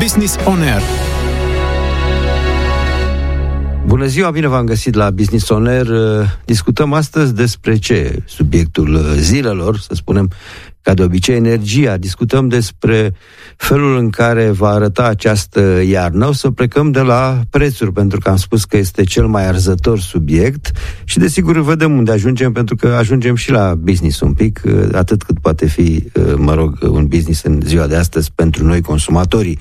Business On Air. Bună ziua, bine v-am găsit la Business On Air. Discutăm astăzi despre ce? Subiectul zilelor, să spunem, ca de obicei, energia. Discutăm despre felul în care va arăta această iarnă. O să plecăm de la prețuri, pentru că am spus că este cel mai arzător subiect și, desigur, vedem unde ajungem, pentru că ajungem și la business un pic, atât cât poate fi, un business în ziua de astăzi pentru noi, consumatorii.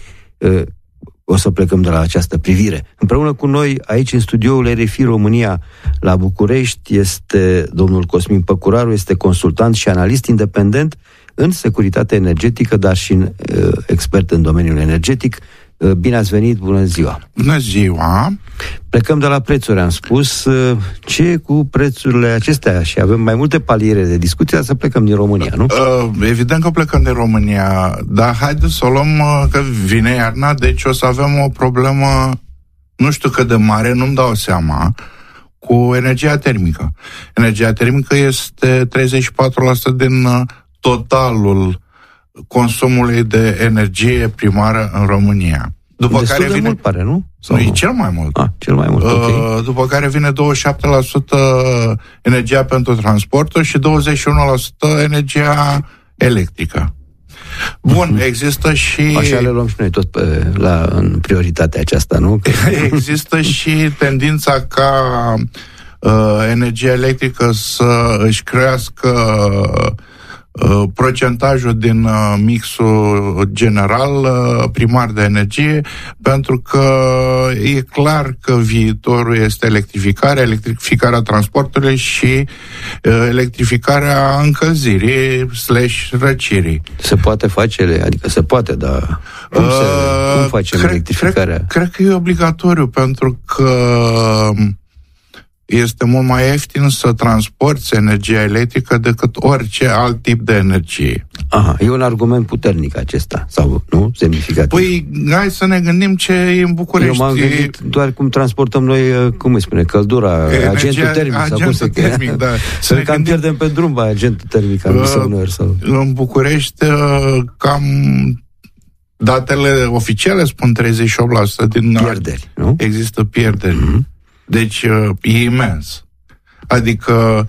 O să plecăm de la această privire. Împreună cu noi, aici în studioul RFI România la București, este domnul Cosmin Păcuraru, este consultant și analist independent în securitate energetică, dar și expert în domeniul energetic. Bine ați venit, bună ziua! Bună ziua! Plecăm de la prețuri, am spus. Ce e cu prețurile acestea? Și avem mai multe paliere de discuție, să plecăm din România, nu? Evident că plecăm din România, dar haideți să o luăm că vine iarna, deci o să avem o problemă, nu știu cât de mare, nu-mi dau seama, cu energia termică. Energia termică este 34% din totalul consumului de energie primară în România. După destul care de mult, pare, nu? Sau nu? E cel mai mult. Cel mai mult, ok. După care vine 27% energia pentru transportul și 21% energia electrică. Bun, există și... Așa le luăm și noi tot în prioritatea aceasta, nu? Există și tendința ca energia electrică să își crească procentajul din mixul general primar de energie, pentru că e clar că viitorul este electrificarea transportului și electrificarea încălzirii / răcirii. Se poate face, adică se poate, dar cum facem electrificarea? Cred că e obligatoriu, pentru că este mult mai ieftin să transporti energia electrică decât orice alt tip de energie. Aha, e un argument puternic acesta, sau nu? Semnificativ. Păi, hai să ne gândim ce e în București. Eu m-am gândit doar cum transportăm noi, cum îi spune, căldura, agentul termic. Agentul termic, da. Să ne cam pierdem pe drum, agentul termic. În București, cam datele oficiale spun 38% din pierderi, nu? Există pierderi. Mm-hmm. Deci e imens. Adică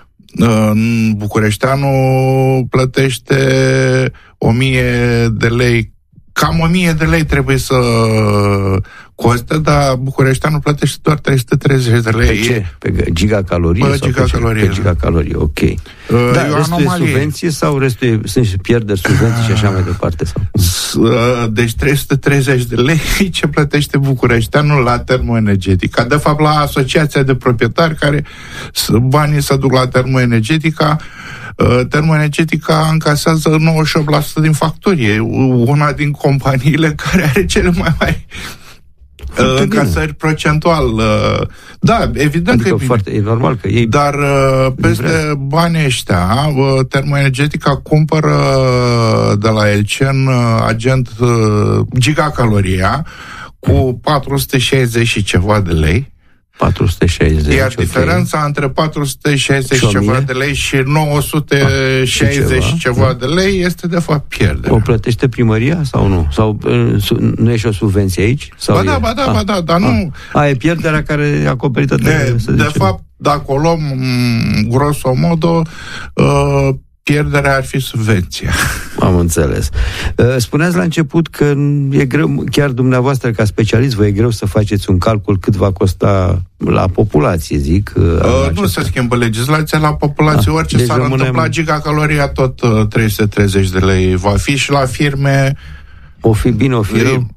bucureșteanul plătește 1.000 de lei, cam 1.000 de lei trebuie să coste, dar bucureșteanul plătește doar 330 de lei. Pe ce? Pe gigacalorie? Pe gigacalorie. Pe gigacalorie, ok. Da, restul e subvenție sau restul sunt și pierderi, subvenții și așa mai departe? Sau? Deci 330 de lei ce plătește bucureșteanul la termoenergetica. De fapt, la asociația de proprietari care banii se duc la termoenergetica. Termoenergetica încasează 98% din facturi. E una din companiile care are cele mai mari încasări procentual. Da, evident, adică că e bine. Foarte, e normal că ei... Dar peste banii ăștia, termoenergetica cumpără de la Elcen agent gigacaloria cu 460 și ceva de lei. 460. Iar diferența între 460 și ceva de lei și 960 și ceva de lei este de fapt pierdere. O plătește primăria sau nu? Sau nu e și o subvenție aici? Sau Ba da, dar nu... E pierderea care e acoperită de fapt, dacă o luăm grosomodo, pierderea ar fi subvenția. Am înțeles. Spuneați la început că e greu, chiar dumneavoastră ca specialist, vă e greu să faceți un calcul cât va costa la populație, zic. Nu se schimbă legislația la populație, orice deci s-ar întâmpla, gigacaloria tot 330 de lei va fi și la firme... O fi bine, o fi rău?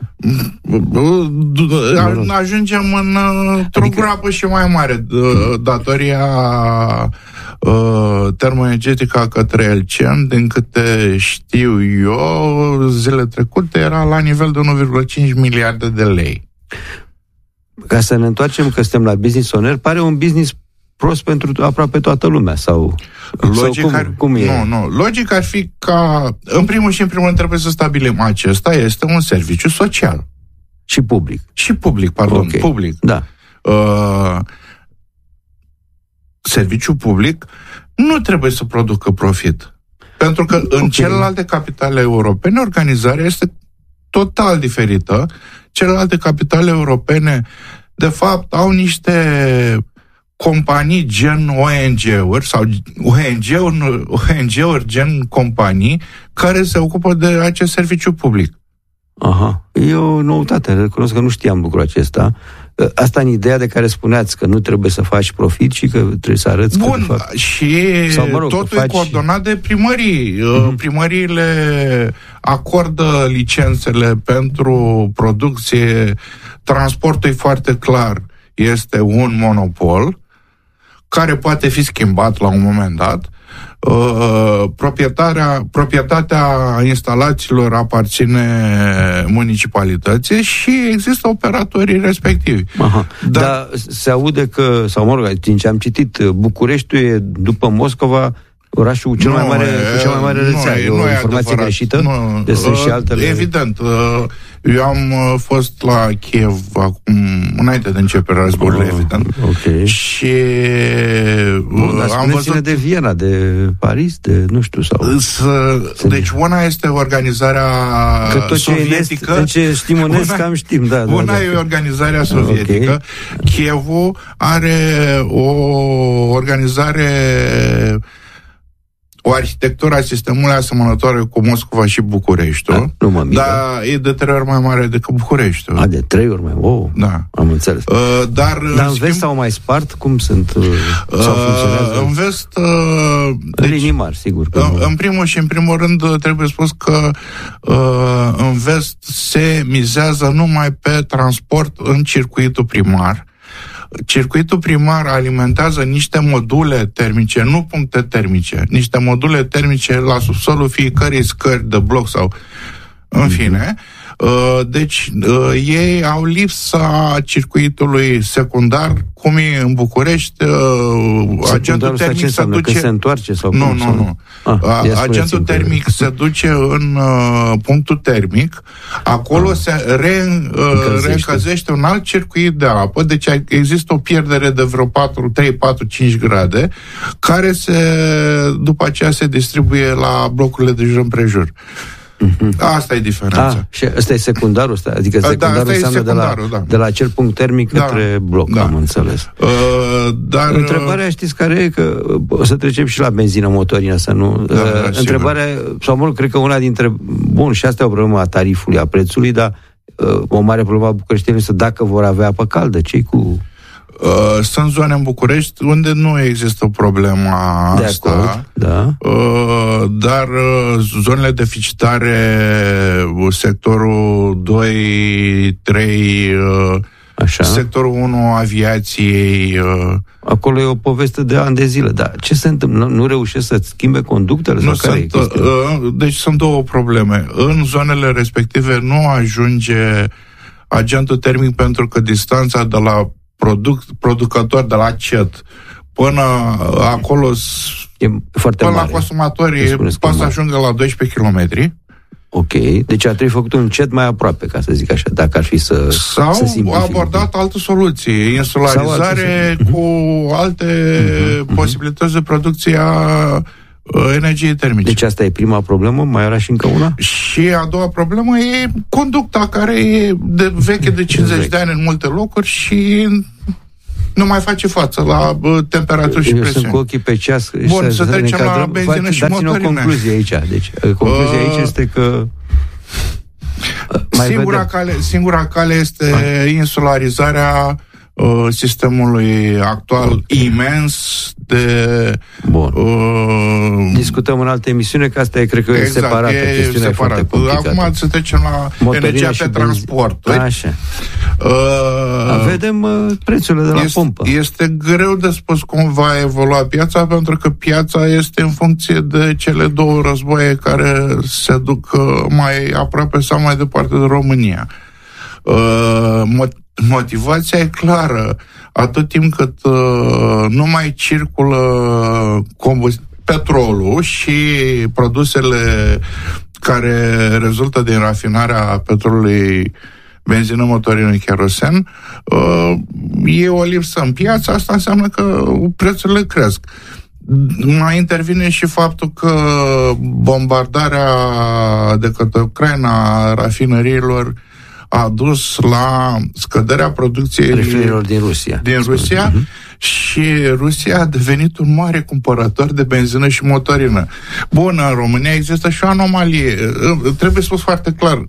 Ajungem într-o groapă și mai mare. Datoria termoenergetică către Elcen, din câte știu eu, zile trecute era la nivel de 1,5 miliarde de lei. Ca să ne întoarcem, că suntem la Business On Air, pare un business prost pentru aproape toată lumea, sau cum e? Nu. Logic ar fi ca, în primul rând trebuie să stabilim acesta este un serviciu social. Și public. Okay. Public. Da. Serviciul public nu trebuie să producă profit. Pentru că în celelalte capitale europene organizarea este total diferită. Celelalte capitale europene, de fapt, au niște companii gen ONG-uri sau ONG-uri gen companii care se ocupă de acest serviciu public. Aha. E o noutate, recunosc că nu știam lucrul acesta. Asta în ideea de care spuneați, că nu trebuie să faci profit și că trebuie să arăți că de fapt... și sau, totul e coordonat de primării. Primăriile acordă licențele pentru producție, transportul e foarte clar, este un monopol care poate fi schimbat la un moment dat. Proprietatea instalațiilor aparține municipalității și există operatorii respectivi. Aha. Dar se aude că, sau mă rog, din ce am citit, Bucureștiul e, după Moscova, orașul cel mai mare, cu cea mai mare rețea. E o informație greșită? Deci sunt și altele... Evident. Eu am fost la Kiev acum, înainte de începerea războiului, evident. Okay. Și am văzut de Viena, de Paris, de nu știu sau... Deci una este organizarea sovietică. Tot ce știm în est, cam știm, da. Una e organizarea sovietică. Okay. Kievul are o organizare, o arhitectură a sistemului asemănătoare cu Moscova și Bucureștiul, dar e de 3 ori mai mare decât Bucureștiul. De 3 ori mai mare? Da. Am înțeles. Dar în vest s-au mai spart? Cum sunt? Sau funcționează? În vest... linii mari, sigur. În primul rând trebuie spus că în vest se mizează numai pe transport în circuitul primar. Circuitul primar alimentează niște module termice, nu puncte termice, niște module termice la subsolul fiecărei scări de bloc sau în fine. Deci ei au lipsa circuitului secundar, cum e în București. Agentul termic se duce... Că se întoarce sau Nu. Agentul termic se duce în punctul termic, acolo se reîncălzește un alt circuit de apă, deci există o pierdere de vreo 3, 4, 5 grade, care după aceea se distribuie la blocurile de jur împrejur. Asta e diferența. Și ăsta e secundarul ăsta? Adică secundarul înseamnă de la acel punct termic către bloc, am înțeles. Dar întrebarea, știți care e? Că o să trecem și la benzină motorină, să nu... întrebarea, sau mă rog, cred că una dintre... Bun, și asta e o problemă a tarifului, a prețului, dar o mare problemă a bucureștenilor este dacă vor avea apă caldă. Ce-i cu... Sunt zone în București unde nu există o problemă asta. Acord, da. Dar zonele deficitare, sectorul 2, 3, așa. Sectorul 1 aviației. Acolo e o poveste de ani de zile. Dar ce se întâmplă? Nu reușesc să-ți schimbe conductele? Nu sunt, deci sunt două probleme. În zonele respective nu ajunge agentul termic pentru că distanța de la producător, de la CET până acolo, e foarte până mare. La consumatorii poate să ajungă la 12 km. Ok, deci ar trebui făcut un CET mai aproape, ca să zic așa, dacă ar fi să Sau abordat alte soluții, insularizare cu alte posibilități de producție a energiei termice. Deci asta e prima problemă, mai era și încă una? Și a doua problemă e conducta, care e veche de 50 de ani în multe locuri și nu mai face față la temperaturi și presiuni. Eu sunt cu ochii pe ceas. Bun, să trecem la benzină și motorină. Dați-ne o concluzie aici. Deci, concluzia aici este că... Singura cale este insularizarea sistemului actual imens de... Bun. Discutăm în altă emisiune, că asta e, cred că, exact, separată. Chestiunea e foarte complicată. Acum să trecem la energia pe transporturi. Așa. Vedem prețurile de la pompă. Este greu de spus cum va evolua piața, pentru că piața este în funcție de cele două războaie care se duc mai aproape sau mai departe de România. Motivația e clară. Atât timp cât nu mai circulă petrolul și produsele care rezultă din rafinarea petrolului, benzină, motorină, kerosen, e o lipsă în piață. Asta înseamnă că prețurile cresc. mai intervine și faptul că bombardarea de către Ucraina a rafinăriilor a dus la scăderea producției rafinărilor din Rusia. Și Rusia a devenit un mare cumpărător de benzină și motorină. Bun, în România există și o anomalie. Trebuie spus foarte clar.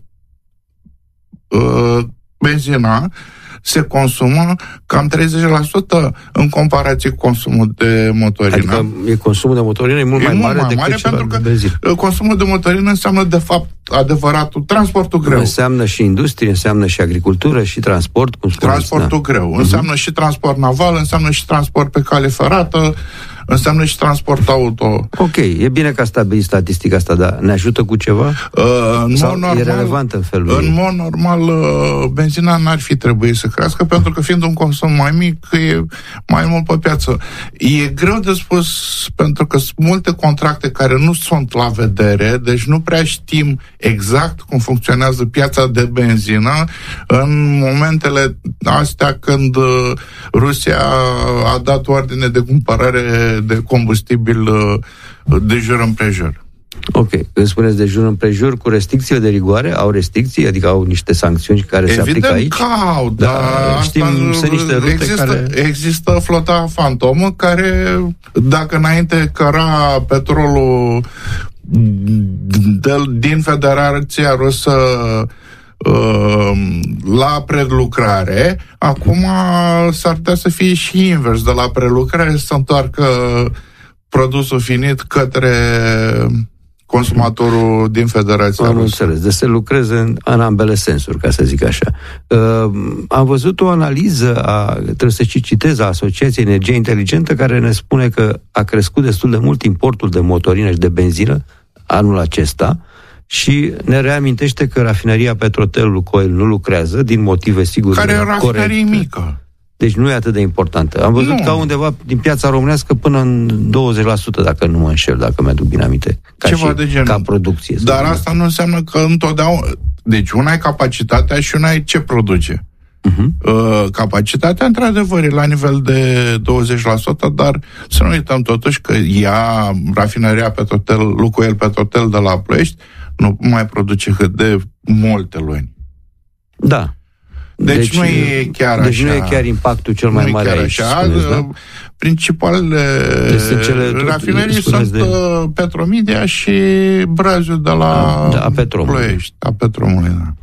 Benzina se consumă cam 30% în comparație cu consumul de motorină. Adică consumul de motorină e mult mai mare decât pentru că benzină. Consumul de motorină înseamnă, de fapt, adevăratul transportul greu. Înseamnă și industrie, înseamnă și agricultură, și transport, cum spuneți. Transportul greu. Înseamnă și transport naval, înseamnă și transport pe cale ferată, înseamnă și transport auto. Ok, e bine că a stabilit statistica asta, dar ne ajută cu ceva? Sau normal, e relevant în felul în mod normal, benzina n-ar fi trebuit să crească, pentru că fiind un consum mai mic, e mai mult pe piață. E greu de spus, pentru că sunt multe contracte care nu sunt la vedere, deci nu prea știm exact cum funcționează piața de benzină în momentele astea când Rusia a dat ordine de cumpărare de combustibil de jur împrejur. Ok. Când spuneți de jur împrejur, cu restricțiile de rigoare, au restricții? Adică au niște sancțiuni care se aplică aici? Evident că au, dar știm, sunt niște rute există flota fantomă care, dacă înainte căra petrolul din Federația Rusă la prelucrare, acum s-ar putea să fie și invers, de la prelucrare să întoarcă produsul finit către consumatorul din Federația Rusă. Am înțeles. Deci se lucreze în ambele sensuri, ca să zic așa. Am văzut o analiză, trebuie să citez, a Asociației Energie Inteligentă, care ne spune că a crescut destul de mult importul de motorină și de benzină anul acesta și ne reamintește că rafineria Petrotel Lukoil nu lucrează din motive sigur care e o rafinerie mică. Deci nu e atât de importantă. Am văzut ca undeva din piața românească până în 20%, dacă nu mă înșel, dacă mi-aduc bine aminte. Ceva de genul. Ca producție. Dar asta nu înseamnă că întotdeauna... Deci una e capacitatea și una e ce produce. Capacitatea, într-adevăr, e la nivel de 20%, dar să nu uităm totuși că rafineria Lukoil Petrotel de la Ploiești nu mai produce cât de multe luni. Da. Deci nu e chiar așa. Deci nu e chiar impactul cel mai mare aici. Da? Principalele rafinerii sunt Petromedia și Braziu de la Ploiești. A Petromului, da.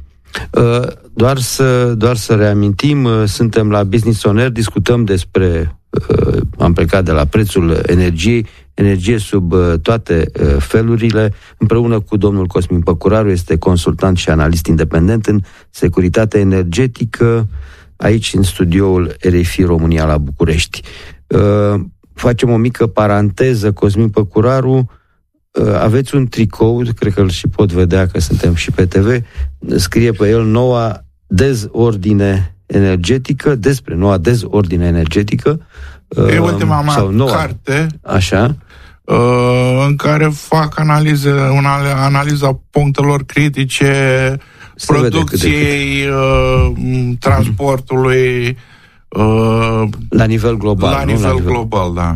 Doar să reamintim, suntem la Business On Air, discutăm despre, am plecat de la prețul energiei, energie sub toate felurile, împreună cu domnul Cosmin Păcuraru, este consultant și analist independent în securitate energetică, aici în studioul RFI România la București. Facem o mică paranteză, Cosmin Păcuraru, aveți un tricou, cred că îl și pot vedea că suntem și pe TV, scrie pe el noua dezordine energetică, despre noua dezordine energetică. E ultima mea carte, așa, în care fac analiza punctelor critice, producției, transportului, la nivel global. La nivel global, da.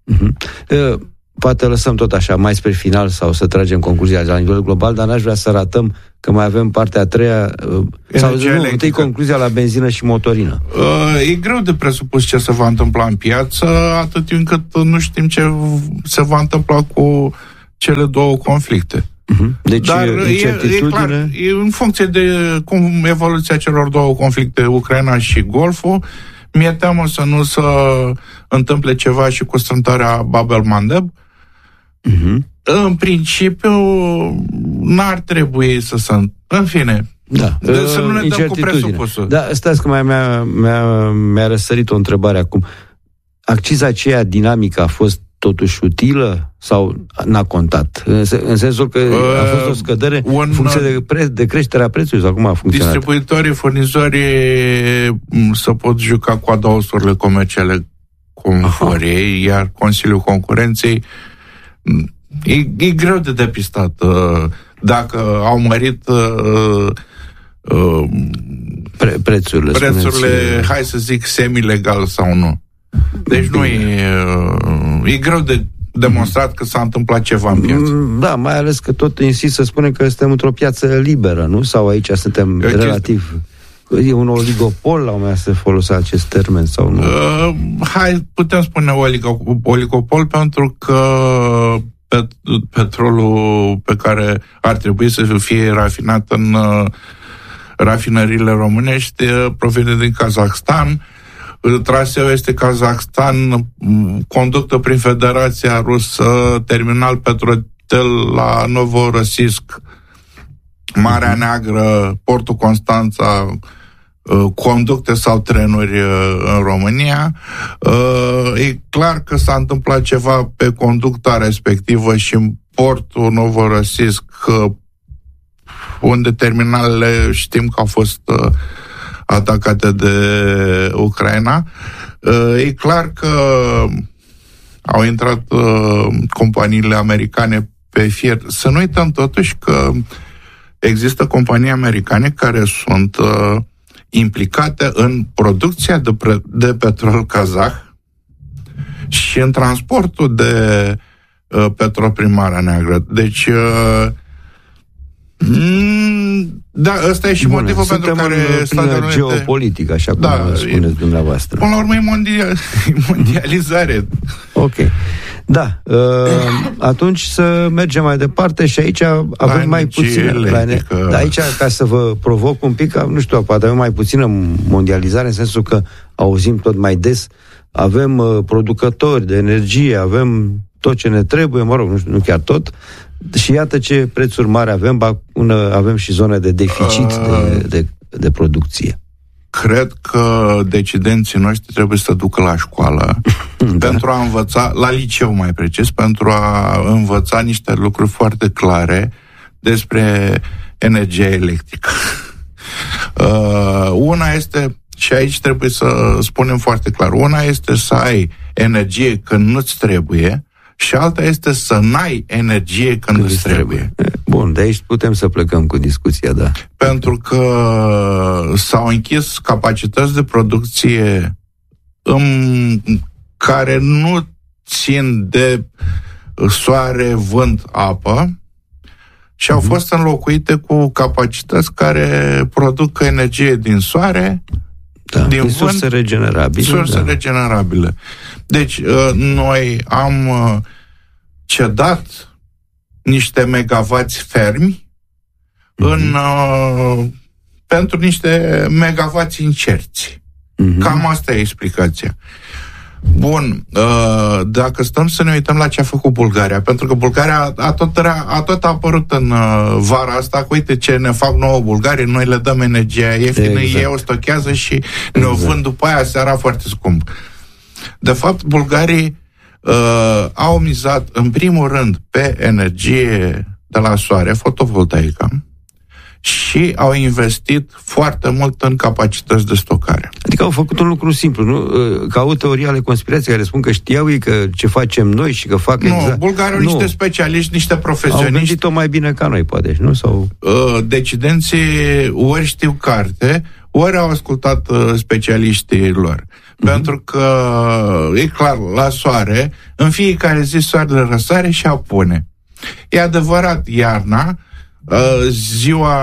Poate lăsăm tot așa, mai spre final, sau să tragem concluzia la nivel global, dar n-aș vrea să ratăm că mai avem partea a treia, sau întâi concluzia la benzină și motorină. E greu de presupus ce se va întâmpla în piață, atât încât nu știm ce se va întâmpla cu cele două conflicte. Deci, dar e clar, e în funcție de cum evoluția celor două conflicte, Ucraina și Golful. Mi-e teamă să nu se întâmple ceva și cu strântarea Bab el-Mandeb. În principiu, n-ar trebui să se... În fine, să nu ne dăm cu presupusul. Da, stați că mi-a răsărit o întrebare acum. Acciza aceea dinamică a fost totuși utilă sau n-a contat? În sensul că a fost o scădere în funcție de creșterea prețului sau cum a funcționat? Distribuitorii, furnizorii să pot juca cu adausurile comerciale conform ei, iar Consiliul Concurenței e greu de depistat dacă au mărit prețurile, hai să zic, semi-legal sau nu. Deci nu e greu demonstrat că s-a întâmplat ceva în piață. Da, mai ales că tot insist să spunem că suntem într-o piață liberă, nu? Sau aici suntem relativ... E un oligopol, la un moment dat se folosea acest termen, sau nu? Putem spune oligopol, pentru că petrolul pe care ar trebui să fie rafinat în rafinările românești provine din Kazahstan. Traseul este Kazahstan, conductă prin Federația Rusă, terminal Petrotel la Novorossiysk, Marea Neagră, Portul Constanța, conducte sau trenuri în România. E clar că s-a întâmplat ceva pe conducta respectivă și în portul Novorossiysk, unde terminalele știm că au fost atacate de Ucraina. E clar că au intrat companiile americane pe fier. Să nu uităm totuși că există companii americane care sunt implicate în producția de petrol kazah și în transportul de petrol prin Marea Neagră. Deci, da, ăsta e și motivul pentru care Statele Unite... geopolitică, așa cum spuneți dumneavoastră. Până la urmă e mondializare. Ok. Da. Atunci să mergem mai departe și aici avem mai puțină... Da, aici, ca să vă provoc un pic, nu știu, poate avem mai puțină mondializare, în sensul că auzim tot mai des, avem producători de energie, avem tot ce ne trebuie, mă rog, nu chiar tot, și iată ce prețuri mari avem, avem și zone de deficit de producție. Cred că decidenții noștri trebuie să ducă la școală pentru a învăța, la liceu mai precis, pentru a învăța niște lucruri foarte clare despre energia electrică. Una este, și aici trebuie să spunem foarte clar, una este să ai energie când nu-ți trebuie și alta este să n-ai energie când îți trebuie. Bun, de aici putem să plecăm cu discuția, da. Pentru că s-au închis capacități de producție care nu țin de soare, vânt, apă și au fost înlocuite cu capacități care produc energie din soare, din vânt, surse regenerabile. Surse regenerabile. Deci, noi am cedat niște megavați fermi pentru niște megavați incerți. Cam asta e explicația. Bun, dacă stăm să ne uităm la ce a făcut Bulgaria, pentru că Bulgaria a tot apărut în vara asta, că uite ce ne fac nouă bulgarii, noi le dăm energia ieftină, ei o stochează și ne o vând după aia seara foarte scump. De fapt, bulgarii au mizat în primul rând pe energie de la soare, fotovoltaică, și au investit foarte mult în capacități de stocare. Adică au făcut un lucru simplu, nu? Ca au teorii ale conspirației care spun că știau ei că ce facem noi și că fac exact... Nu, bulgarii niște specialiști, niște profesioniști. Au gândit-o mai bine ca noi, poate, nu? Sau... Decidenții ori știu carte, ori au ascultat specialiștii lor. Pentru că, e clar, la soare, în fiecare zi soarele răsare și apune. E adevărat, iarna, ziua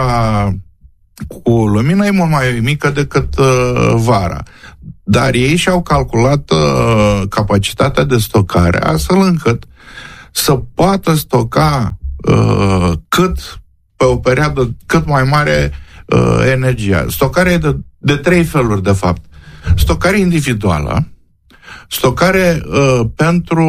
cu lumină e mult mai mică decât vara. Dar ei și-au calculat capacitatea de stocare astfel încât să poată stoca pe o perioadă cât mai mare energia. Stocarea e de 3 feluri, de fapt. Stocare individuală, stocare pentru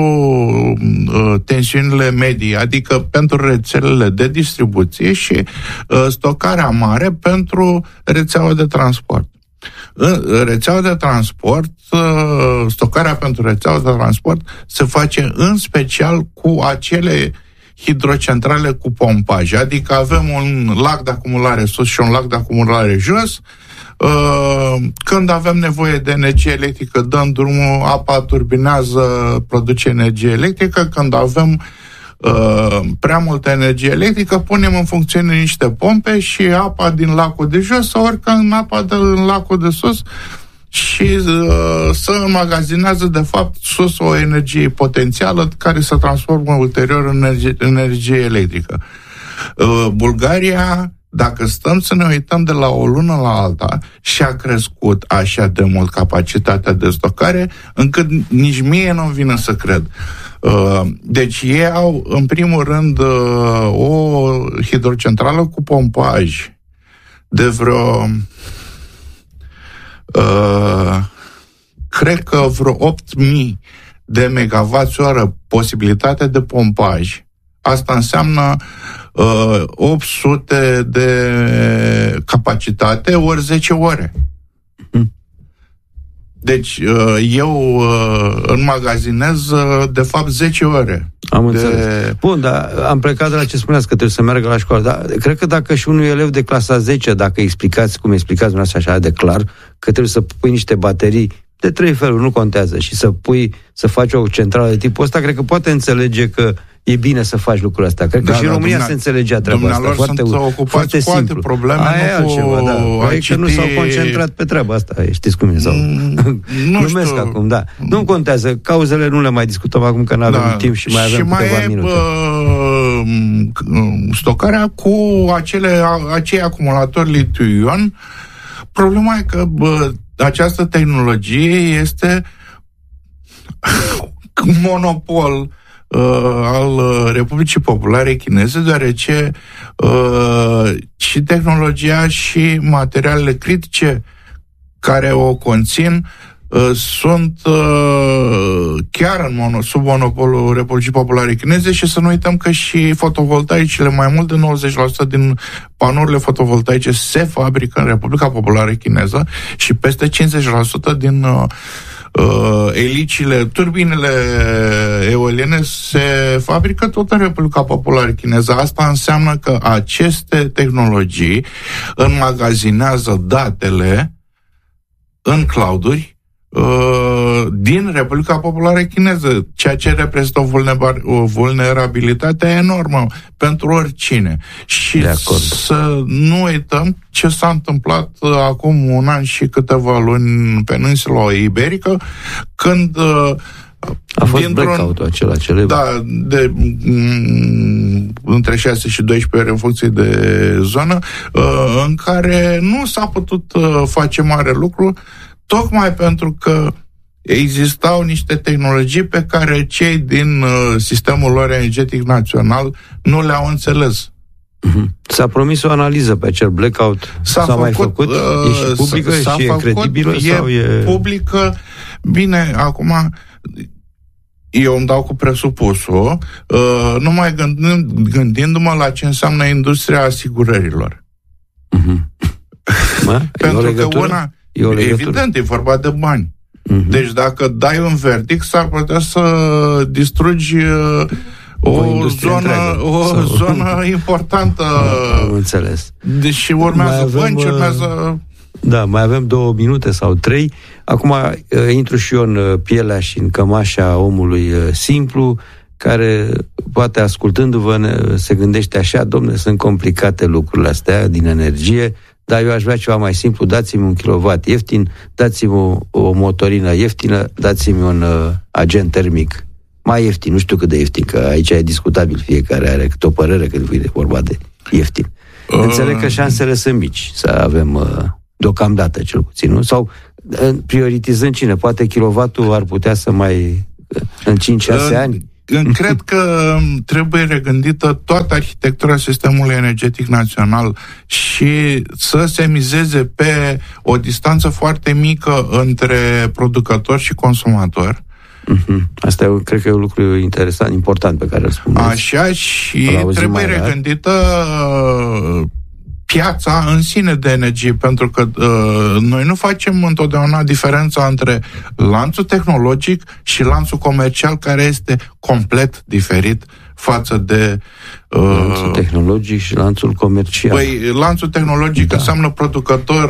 tensiunile medii, adică pentru rețelele de distribuție, și stocarea mare pentru rețeaua de transport. Rețeaua de transport, stocarea pentru rețeaua de transport se face în special cu acele hidrocentrale cu pompaj, adică avem un lac de acumulare sus și un lac de acumulare jos. Când avem nevoie de energie electrică, dăm drumul, apa turbinează, produce energie electrică. Când avem prea multă energie electrică, punem în funcțiune niște pompe și apa din lacul de jos se urcă în apa din lacul de sus și să înmagazinează, de fapt, sus o energie potențială care se transformă ulterior în energie electrică. Bulgaria, dacă stăm să ne uităm de la o lună la alta, și-a crescut așa de mult capacitatea de stocare, încât nici mie nu-mi vine să cred. Deci ei au, în primul rând, o hidrocentrală cu pompaj de vreo cred că vreo 8.000 de megawatts-oră posibilitate de pompaj. Asta înseamnă 800 de capacitate ori 10 ore. Deci eu înmagazinez de fapt 10 ore. Am înțeles. Bun, dar am plecat de la ce spuneați, că trebuie să meargă la școală. Dar cred că dacă și unui elev de clasa 10, dacă explicați, cum explicați dumneavoastră așa de clar, că trebuie să pui niște baterii de 3 feluri, nu contează, și să faci o centrală de tipul ăsta, cred că poate înțelege că e bine să faci lucrul ăsta. Cred că și în România se înțelegea treaba asta. Foarte cu alte probleme, aia nu altceva, că nu s-au concentrat pe treaba asta. Știți cum e? Numesc acum, da. Nu contează. Cauzele nu le mai discutăm acum, că nu avem timp și mai avem câteva minute. Stocarea cu acei acumulatori litiu-ion. Problema e că această tehnologie este monopol al Republicii Populare Chineze, deoarece și tehnologia și materialele critice care o conțin sunt chiar sub monopolul Republicii Populare Chineze, și să nu uităm că și fotovoltaicele, mai mult de 90% din panourile fotovoltaice se fabrică în Republica Populară Chineză și peste 50% din elicile, turbinele eoliene se fabrică tot în Republica Populară Chineză. Asta înseamnă că aceste tehnologii înmagazinează datele în clouduri din Republica Populară Chineză, ceea ce reprezintă o vulnerabilitate enormă pentru oricine. Și să nu uităm ce s-a întâmplat acum un an și câteva luni în peninsula iberică, când a fost blackout-ul acela celebru. Da, între 6 și 12 ore în funcție de zonă, în care nu s-a putut face mare lucru, tocmai pentru că existau niște tehnologii pe care cei din sistemul lor energetic național nu le-au înțeles. S-a promis o analiză pe acel blackout? S-a mai făcut? E și publică și e credibilă? E publică. Bine, acum eu îmi dau cu presupusul, numai gândindu-mă la ce înseamnă industria asigurărilor. Pentru că evident, e vorba de bani. Deci dacă dai un verdict, s-ar putea să distrugi o zonă importantă. Am înțeles. Deși urmează bănci, urmează... Da, mai avem 2 minute sau 3. Acum intru și eu în pielea și în cămașa omului simplu, care poate, ascultându-vă, se gândește așa: dom'le, sunt complicate lucrurile astea din energie, dar eu aș vrea ceva mai simplu, dați-mi 1 kilowatt ieftin, dați-mi o motorină ieftină, dați-mi un agent termic mai ieftin, nu știu cât de ieftin, că aici e discutabil, fiecare are câte o părere când vine vorba de ieftin. Înțeleg că șansele sunt mici să avem, deocamdată cel puțin, nu? Sau prioritizând cine? Poate kilowattul ar putea să mai, în 5-6 ani? Cred că trebuie regândită toată arhitectura sistemului energetic național și să se mizeze pe o distanță foarte mică între producător și consumator. Asta cred că e un lucru interesant, important pe care îl spuneți. Așa, și trebuie regândită piața în sine de energie, pentru că noi nu facem întotdeauna diferența între lanțul tehnologic și lanțul comercial, care este complet diferit față de... lanțul tehnologic și lanțul comercial. Păi, lanțul tehnologic înseamnă producător,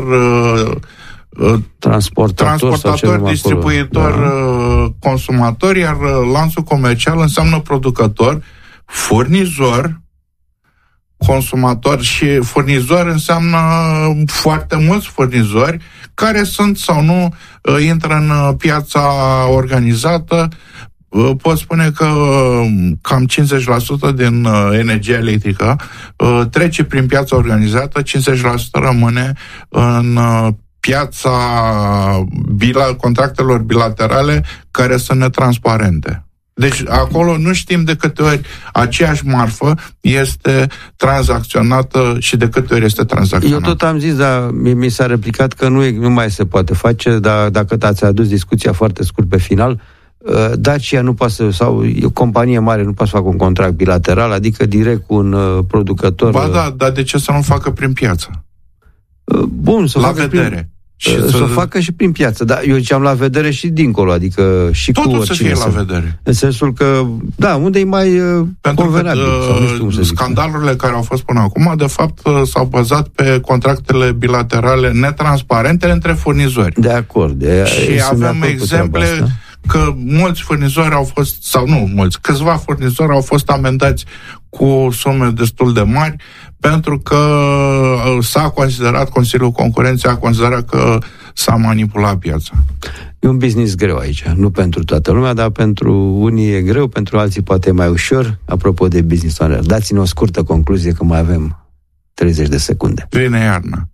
transportator, distribuitor, consumator, iar lanțul comercial înseamnă producător, furnizor, consumatori și furnizori înseamnă foarte mulți furnizori care sunt sau nu intră în piața organizată. Pot spune că cam 50% din energia electrică trece prin piața organizată, 50% rămâne în piața contractelor bilaterale care sunt netransparente. Deci acolo nu știm de câte ori aceeași marfă este tranzacționată și de câte ori este tranzacționată. Eu tot am zis, dar mi s-a replicat că nu mai se poate face, dar dacă ați adus discuția foarte scurt pe final, Dacia nu poate să, sau o companie mare nu poate să facă un contract bilateral, adică direct cu un producător. Ba da, dar de ce să nu facă prin piață? Bun, să la facă vedere. Să o facă și prin piață. Dar eu ziceam la vedere și dincolo, adică și totul cu oricine. Totul să fie la vedere. În sensul că, da, unde e mai convenabil. Sau nu știu cum să zic. Scandalurile care au fost până acum, de fapt, s-au bazat pe contractele bilaterale netransparente între furnizori. De acord. Și avem exemple că mulți furnizori au fost, sau nu mulți, câțiva furnizori au fost amendați cu sume destul de mari pentru că s-a considerat, Consiliul Concurenței a considerat că s-a manipulat piața. E un business greu aici, nu pentru toată lumea, dar pentru unii e greu, pentru alții poate e mai ușor. Apropo de business owner, dați-ne o scurtă concluzie că mai avem 30 de secunde. Vine iarna.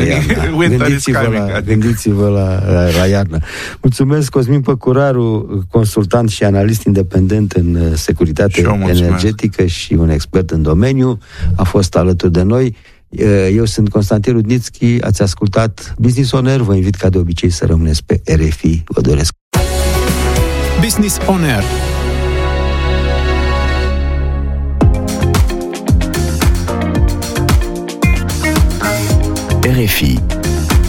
Gândiți-vă la iarnă. Mulțumesc, Cosmin Păcuraru, consultant și analist independent în securitate energetică și un expert în domeniu. A fost alături de noi. Eu sunt Constantin Rudnițchi, ați ascultat Business On Air. Vă invit ca de obicei să rămâneți pe RFI. Vă doresc. Business On Air. RFI